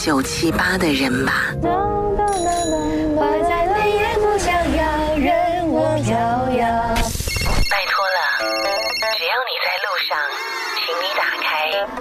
978的人吧。 花在泪眼不想要，任我飘摇。 拜托了，只要你在路上，请你打开